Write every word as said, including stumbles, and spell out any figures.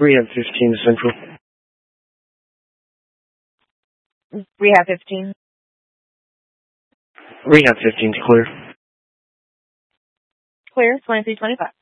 Rehab fifteen Central. Rehab fifteen. Rehab fifteen's clear. Clear, twenty-three twenty-five.